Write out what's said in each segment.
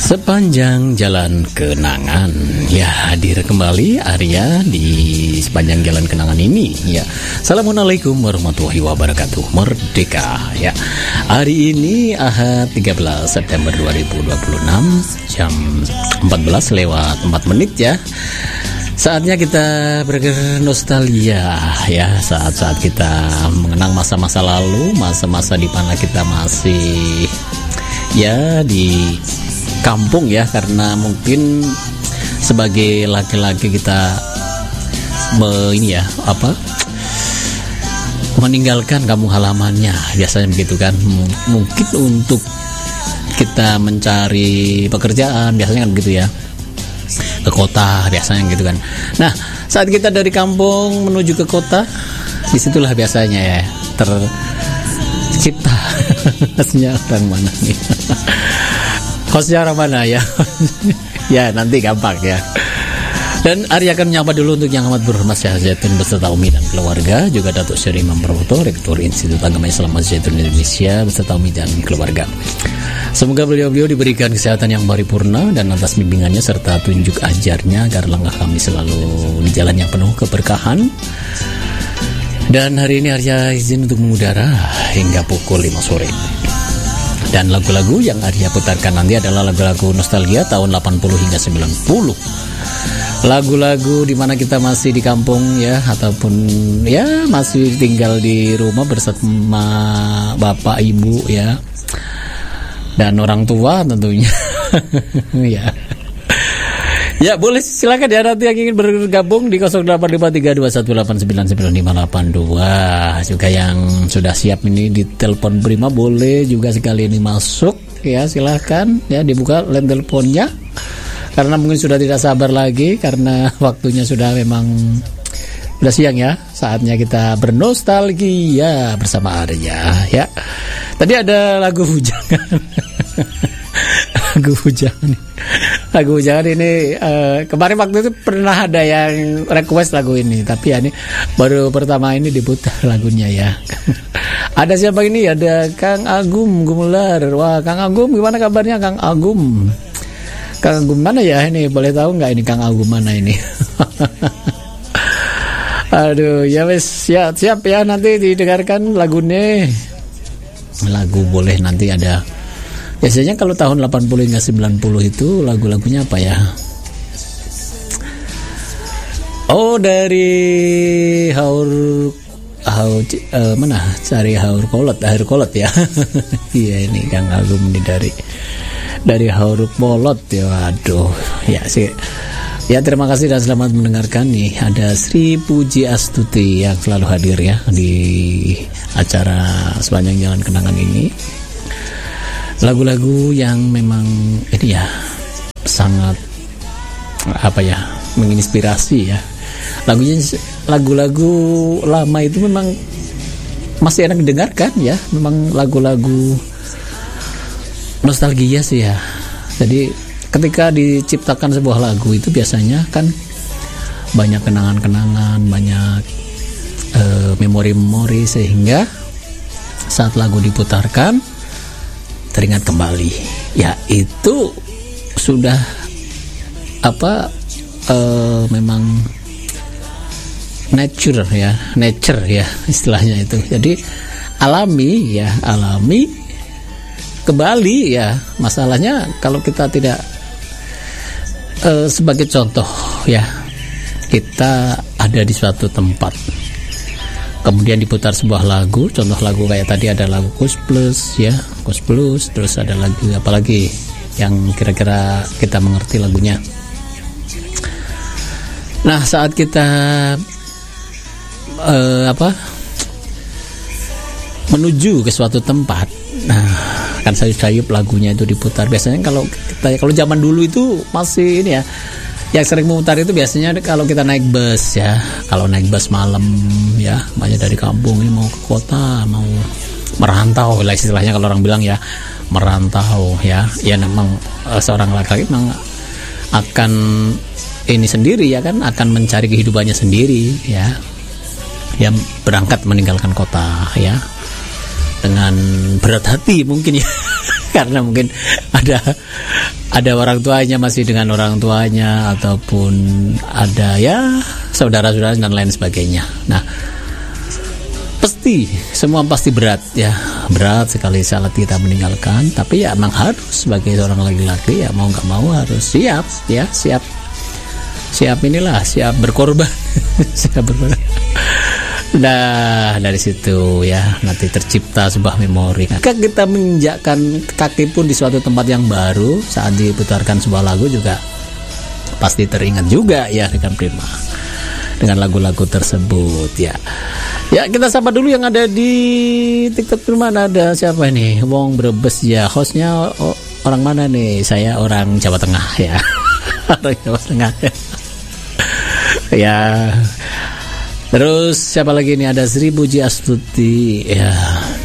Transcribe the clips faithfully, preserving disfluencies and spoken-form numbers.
Sepanjang jalan kenangan, ya hadir kembali Arya di sepanjang jalan kenangan ini. Ya, assalamualaikum warahmatullahi wabarakatuh. Merdeka. Ya, hari ini Ahad tiga belas September dua ribu dua puluh enam jam empat belas lewat empat menit ya. Saatnya kita bernostalgia ya, saat-saat kita mengenang masa-masa lalu, masa-masa di mana kita masih ya di kampung ya, karena mungkin sebagai laki-laki kita me, ini ya apa meninggalkan kampung halamannya, biasanya begitu kan. M- mungkin untuk kita mencari pekerjaan biasanya kan begitu ya, ke kota biasanya gitu kan. Nah, saat kita dari kampung menuju ke kota, disitulah biasanya ya tercipta khasnya orang mana nih. Hostnya orang mana ya? Ya nanti gampang ya. Dan Arya akan menyapa dulu untuk yang amat berhormat Syekh Zaitun beserta Umi dan keluarga, juga Datuk Seri Imam Prawoto, Rektor Institut Agama Islam Zaitun Indonesia beserta Umi dan keluarga. Semoga beliau-beliau diberikan kesehatan yang paripurna dan atas bimbingannya serta tunjuk ajarnya agar langkah kami selalu di jalan yang penuh keberkahan. Dan hari ini Arya izin untuk mengudara hingga pukul lima sore. Dan lagu-lagu yang Arya putarkan nanti adalah lagu-lagu nostalgia tahun delapan puluh hingga sembilan puluh. Lagu-lagu di mana kita masih di kampung ya, ataupun ya masih tinggal di rumah bersama bapak ibu ya, dan orang tua tentunya. Ya. Ya boleh silakan ya, nanti yang ingin bergabung di nol delapan lima tiga dua satu delapan sembilan sembilan lima delapan dua. Juga yang sudah siap ini di telepon Prima boleh juga sekali ini masuk ya, silakan ya, dibuka line teleponnya karena mungkin sudah tidak sabar lagi karena waktunya sudah memang sudah siang ya, saatnya kita bernostalgia bersama Arya ya. Tadi ada lagu Hujangan. Lagu Hujangan. Lagu Hujangan ini uh, kemarin waktu itu pernah ada yang request lagu ini, tapi ya ini baru pertama ini diputar lagunya ya. Ada siapa ini? Ada Kang Agum Gumular. Wah, Kang Agum gimana kabarnya Kang Agum? Kang Agum mana ya ini? Boleh tahu nggak ini Kang Agum mana ini? Aduh, ya wes siap siap ya, nanti didengarkan lagunya. Lagu boleh nanti ada. Biasanya kalau tahun delapan puluh hingga sembilan puluh itu lagu-lagunya apa ya? Oh, dari Haur Haur uh, mana? Cari Haur Kolot, Haur Kolot ya. Iya ini Kang Agum ini dari dari Haur Kolot ya. Waduh, ya sih. Ya terima kasih dan selamat mendengarkan nih. Ada Sri Puji Astuti yang selalu hadir ya di acara sepanjang jalan kenangan ini. Lagu-lagu yang memang ini ya sangat apa ya, menginspirasi ya. Lagunya lagu-lagu lama itu memang masih enak didengarkan ya. Memang lagu-lagu nostalgia sih ya. Jadi ketika diciptakan sebuah lagu itu biasanya kan banyak kenangan-kenangan, banyak uh, memori-memori, sehingga saat lagu diputarkan teringat kembali. Ya itu sudah apa uh, memang nature ya, nature ya istilahnya itu. Jadi alami ya, alami kembali ya. Masalahnya kalau kita tidak uh, sebagai contoh ya, kita ada di suatu tempat, kemudian diputar sebuah lagu, contoh lagu kayak tadi ada lagu Kus Plus ya, Kus Plus, terus ada lagu apa lagi yang kira-kira kita mengerti lagunya. Nah saat kita uh, apa menuju ke suatu tempat, nah kan sayup-sayup lagunya itu diputar. Biasanya kalau kita kalau zaman dulu itu masih ini ya, yang sering memutar itu biasanya kalau kita naik bus ya, kalau naik bus malam ya, banyak dari kampung ini mau ke kota, mau merantau lah istilahnya kalau orang bilang ya, merantau ya. Ya memang uh, seorang laki-laki memang akan ini sendiri ya kan, akan mencari kehidupannya sendiri ya, yang berangkat meninggalkan kota ya, dengan berat hati mungkin ya. Karena mungkin ada ada orang tuanya masih dengan orang tuanya, ataupun ada ya saudara-saudara dan lain sebagainya. Nah, pasti semua pasti berat ya, berat sekali saat kita meninggalkan. Tapi ya emang harus sebagai seorang laki-laki ya mau nggak mau harus siap ya, siap siap inilah siap berkorban, siap berkorban. Nah, dari situ ya nanti tercipta sebuah memori. Ketika kita menginjakkan kaki pun di suatu tempat yang baru, saat diputarkan sebuah lagu juga pasti teringat juga ya dengan Prima, dengan lagu-lagu tersebut ya. Ya, kita sapa dulu yang ada di TikTok Prima. Ada siapa nih? Wong Brebes ya. Hostnya oh, orang mana nih? Saya orang Jawa Tengah ya. Orang Jawa Tengah ya. Ya. Terus siapa lagi nih? Ada Sri Puji Astuti ya.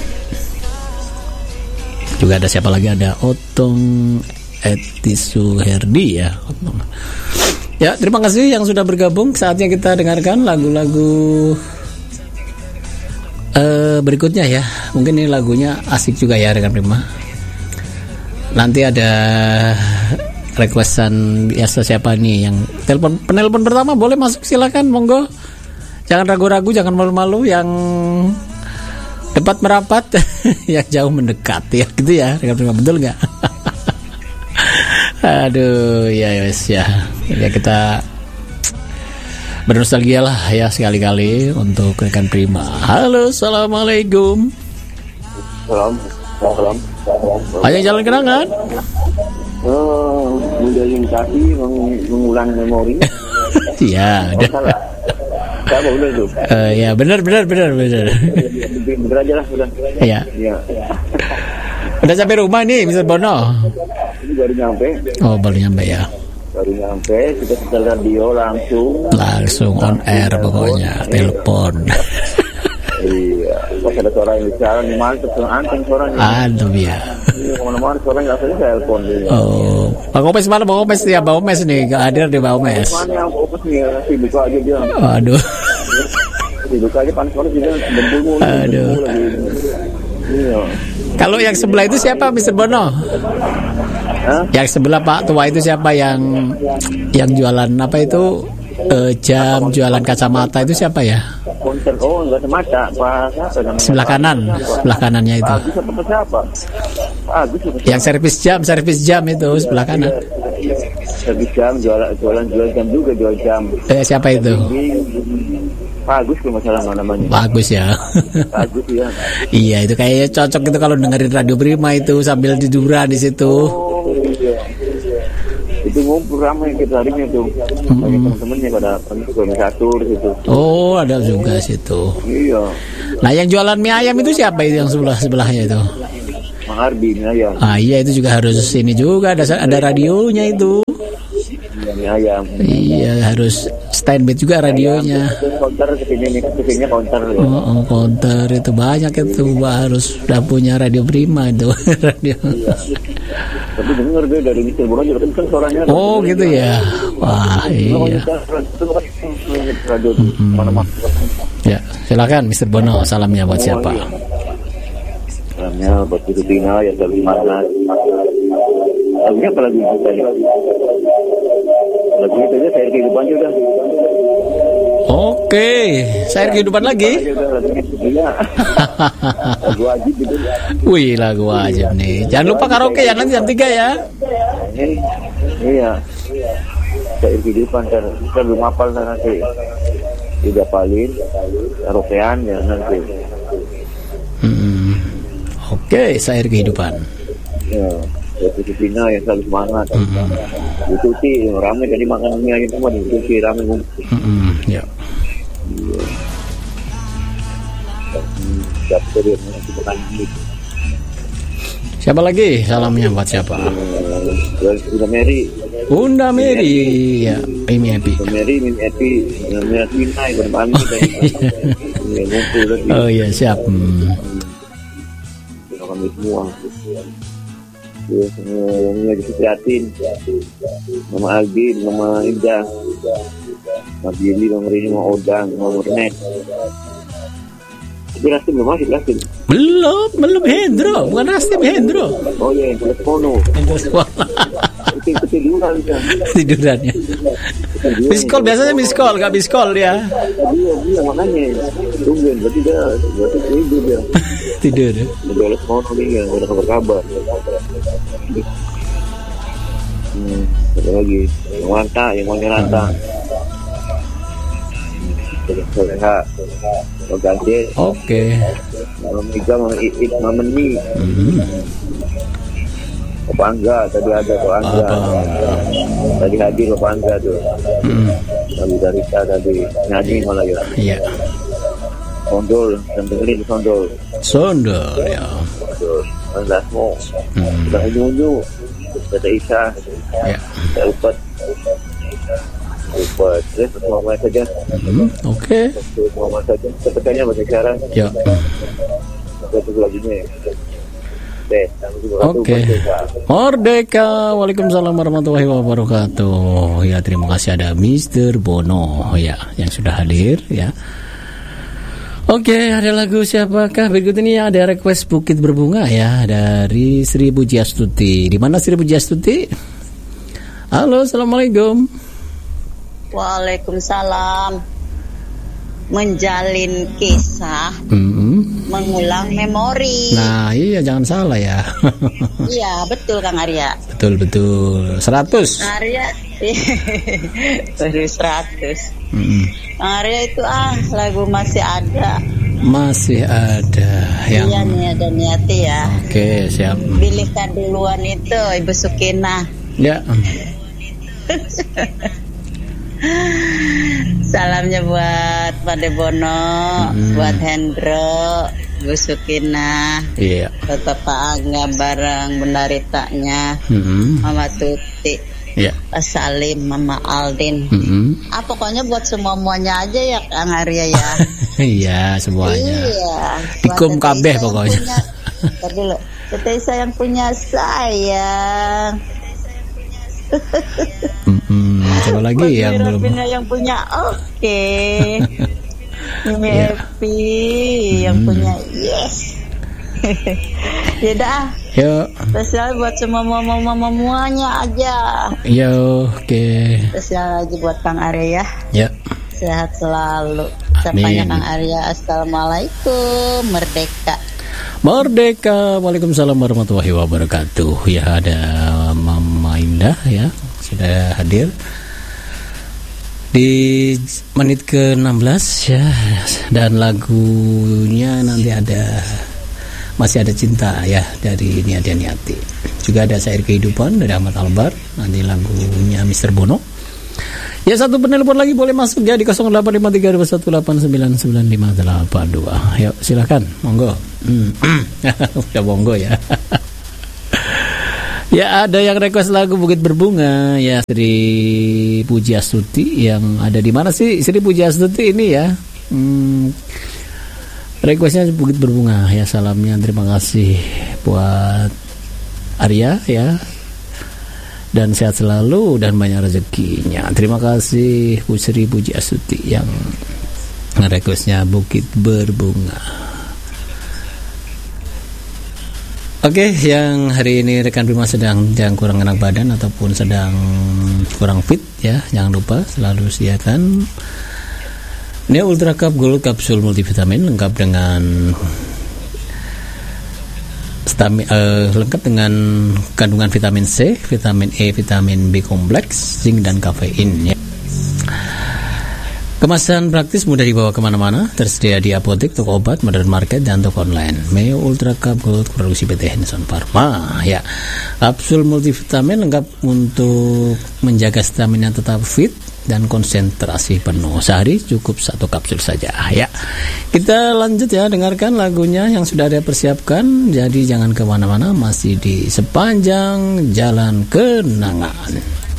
Juga ada siapa lagi? Ada Otong Etisu Herdi ya. Ya, terima kasih yang sudah bergabung. Saatnya kita dengarkan lagu-lagu uh, berikutnya ya. Mungkin ini lagunya asik juga ya dengan Prima. Nanti ada requestan biasa siapa nih yang telepon, penelpon pertama boleh masuk, silakan monggo. Jangan ragu-ragu, jangan malu-malu, yang dekat merapat, yang jauh mendekat ya, gitu ya, betul nggak? Aduh, ya yes, ya, ya kita bernostalgia lah ya sekali-kali untuk rekan Prima. Halo, assalamualaikum. Salam, salam. Banyak jalan kenangan? Oh, menjalin kaki, mengulang memori. Iya, udah. Siapa benar tuh? Uh, ya benar benar benar benar. Benar aja lah, benar. Iya. Iya. Udah sampai rumah nih, mister Bono. Ini baru nyampe. Oh, baru nyampe ya. Baru nyampe, kita setel radio langsung. Langsung on air pokoknya, telepon. Iya, pas ada suara yang bicara nih, mantep, anteng suaranya. Aduh ya. Ini kemana-mana suaranya rasanya telepon. Oh, Bang Opes mana? Bang Opes ya, Bang Opes nih, gak hadir di Bang Opes. Mana yang Opes nih, sibuk aja dia. Aduh. Sibuk aja, panas-panas juga, bembul. Aduh. Iya. Kalau yang sebelah itu siapa, mister Bono? Hah? Yang sebelah Pak Tua itu siapa, yang yang jualan apa itu? Uh, jam jualan kacamata itu siapa ya? Konter, oh enggak semata, Pak siapa namanya? Sebelah kanan, sebelah kanannya itu. Agus apa siapa? Agus apa? Yang servis jam, servis jam itu sebelah kanan. Servis jam, jualan jualan jual jam juga, jual jam. Eh, siapa itu? Pak Agus kalau masalah namanya. Bagus ya. Agus ya. Iya, itu kayaknya cocok itu kalau dengerin Radio Prima itu sambil tiduran di situ. Oh, iya. Itu ngumpul ramai kita harinya tuh, mm-hmm. Banyak teman-temannya pada pergi catur gitu. Oh, ada juga situ. Iya. Nah, yang jualan mie ayam itu siapa itu yang sebelah sebelahnya itu? Mang Ardi mie ayam. Ah iya, itu juga harus ini juga, ada ada radionya itu. Iya, mie ayam. Iya, harus standby juga radionya. Counter kesini nih, kesininya counter. Oh, oh, counter itu banyak itu, harus udah punya Radio Prima itu. Radio. Iya. Tapi denger deh dari mister Bono juga kan suaranya. Oh gitu ya. Wah iya. Mm-hmm. Ya silakan mister Bono, salamnya buat siapa? Salamnya buat Ibu Tina yang dari mana? Lagunya apa lagi? Lagunya itu aja saya kehidupan juga. Oke, saya kehidupan lagi. Lagu wajib gitu. Wih, lagu wajib nih. Jangan lupa karaoke ya nanti jam tiga ya. Iya. Saya kehidupan kan, kita belum hafal nanti. Tidak palin, karaokean ya nanti. Hmm. Oke, saya kehidupan. Ya. Itu Cina yang selalu semangat. Mm-hmm. Itu sih ramai tadi makan mie ayam semua itu sih ramai ngumpul. Mm-hmm. Ya. Iya. Dapat dia masih makan mie. Siapa lagi? Salamnya buat siapa? Bunda Mary. Bunda Mary. Ya, Mimi Happy. Bunda Mary, Mimi Happy. Namanya Tina yang bermandi tadi. Ngumpul tadi. Oh iya, siap. Hmm. Kami semua. Ya, semuanya disediain. Mama Albi, Mama Indah, Mama Billy, Mama Rini, Mama Odang, Mama Murnet. Tapi Rastim belum masuk, Rastim. Belum, belum Hendro, bukan Rastim, Hendro. Oh iya, yang telepono. Hendro Itu ketiduran kan. Tidurannya. Miss call biasanya miss call, nggak miss call ya. Iya, iya makanya. Tungguin, berarti dia, berarti tidur dia. Tidur. Di telepono dia, udah kabar-kabar. Hmm, ada lagi. Yang Ranta, yang mau Ranta. Sehat, ganti. Oke. Mama Mega, Mama Iit, Mama Ni. Hmm. Bapak Angga, tadi ada Bapak Angga. Tadi hadir Bapak Angga tuh. Hmm. Lalu dari kita tadi Nadi malah ya. Iya. Sondol, dan dengerin Sondol. Sondol ya. Sondol, Lasmo. Hmm. Sudah ujung-ujung. Kata Isa. Ya. Saya lupa. Lupa. Terus semua saja. Hmm. Oke. Semua saja. Sepertinya bahasa isyarat. Ya. Satu lagunya. Oke, okay. Merdeka. Waalaikumsalam warahmatullahi wabarakatuh. Ya, terima kasih ada mister Bono ya yang sudah hadir ya. Oke, okay, ada lagu siapakah? Berikut ini ada request Bukit Berbunga ya dari Sri Pujiastuti. Di mana Sri Pujiastuti? Halo, assalamualaikum. Waalaikumsalam. Menjalin kisah, mm-hmm. mengulang memori. Nah, iya jangan salah ya. Iya, betul Kang Arya. Betul betul. Seratus. Arya, baru seratus. Mm-hmm. Kang Arya itu ah lagu masih ada. Masih ada yang. Iya nih ada niati ya. Oke siap. Pilihkan duluan itu Ibu Sukina. Ya. Salamnya buat Pak Debono, hmm. buat Hendro, Bu Sukina, iya. buat Bapak Angga bareng Bunda Ritanya, hmm. Mama Tuti, iya. Pak Salim, Mama Aldin. Hmm. Ah pokoknya buat semuanya aja ya Kang Arya ya. Iya semuanya. Iya. Dikum kabeh pokoknya. Ntar dulu, Tete Isa yang punya sayang. Mm-mm. Coba lagi Bagi yang belum yang punya oke okay. Mimi yeah. Happy yang mm. punya yes. Ya dah. Yuk. Spesial buat semua mama-mama-mamanya aja. Yo, oke. Okay. Spesial aja buat Kang Arya. Ya. Sehat selalu. Sapanya Kang Arya. Assalamualaikum. Merdeka. Merdeka. Waalaikumsalam warahmatullahi wabarakatuh. Ya ada Mama Indah ya sudah hadir di menit ke enam belas ya, dan lagunya nanti ada Masih Ada Cinta ya dari Niadia Niati. Juga ada Syair Kehidupan dari Ahmad Albar, nanti lagunya mister Bono. Ya satu penelpon lagi boleh masuk ya di nol delapan lima tiga dua satu delapan sembilan sembilan lima delapan dua. Yuk silakan, monggo. Hmm. Udah monggo ya. Ya ada yang request lagu Bukit Berbunga ya Sri Pujiastuti. Yang ada di mana sih Sri Pujiastuti ini ya? Hmm, requestnya Bukit Berbunga ya. Salamnya terima kasih buat Arya ya, dan sehat selalu dan banyak rezekinya. Terima kasih Bu Sri Pujiastuti yang requestnya Bukit Berbunga. Oke, okay, yang hari ini rekan Prima sedang yang kurang enak badan ataupun sedang kurang fit ya, jangan lupa selalu sediakan Neo Ultra Cup Gold kapsul multivitamin lengkap dengan stami, uh, lengkap dengan kandungan vitamin C, vitamin E, vitamin B kompleks, zinc dan kafein ya. Kemasan praktis mudah dibawa kemana-mana, tersedia di apotek, toko obat, modern market, dan toko online. Neo Ultra Cup Gold produksi P T Hanson Pharma ya. Kapsul multivitamin lengkap untuk menjaga stamina tetap fit dan konsentrasi penuh. Sehari cukup satu kapsul saja ya. Kita lanjut ya, dengarkan lagunya yang sudah ada persiapkan. Jadi jangan kemana-mana, masih di sepanjang jalan kenangan.